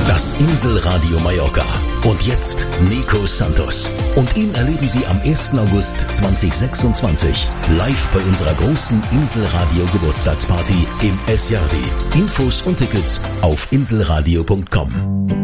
Das Inselradio Mallorca. Und jetzt Nico Santos. Und ihn erleben Sie am 1. August 2026 live bei unserer großen Inselradio Geburtstagsparty im Es Jardi. Infos und Tickets auf inselradio.com.